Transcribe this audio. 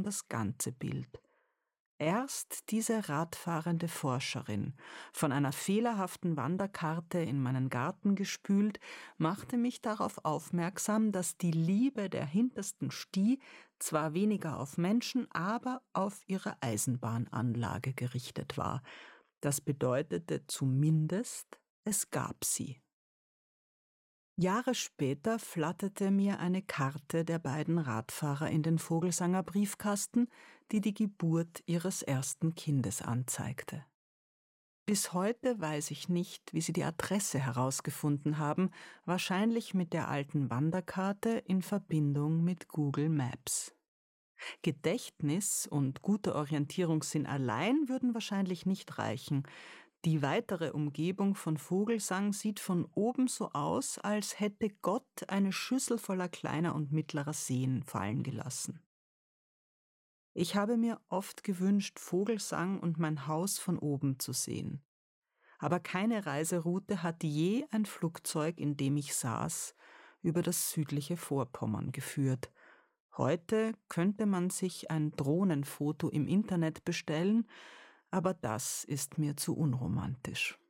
das ganze Bild. Erst diese radfahrende Forscherin, von einer fehlerhaften Wanderkarte in meinen Garten gespült, machte mich darauf aufmerksam, dass die Liebe der hintersten Stie zwar weniger auf Menschen, aber auf ihre Eisenbahnanlage gerichtet war. Das bedeutete zumindest, es gab sie. Jahre später flatterte mir eine Karte der beiden Radfahrer in den Vogelsanger Briefkasten, die die Geburt ihres ersten Kindes anzeigte. Bis heute weiß ich nicht, wie sie die Adresse herausgefunden haben, wahrscheinlich mit der alten Wanderkarte in Verbindung mit Google Maps. Gedächtnis und guter Orientierungssinn allein würden wahrscheinlich nicht reichen. Die weitere Umgebung von Vogelsang sieht von oben so aus, als hätte Gott eine Schüssel voller kleiner und mittlerer Seen fallen gelassen. Ich habe mir oft gewünscht, Vogelsang und mein Haus von oben zu sehen. Aber keine Reiseroute hat je ein Flugzeug, in dem ich saß, über das südliche Vorpommern geführt. Heute könnte man sich ein Drohnenfoto im Internet bestellen, aber das ist mir zu unromantisch.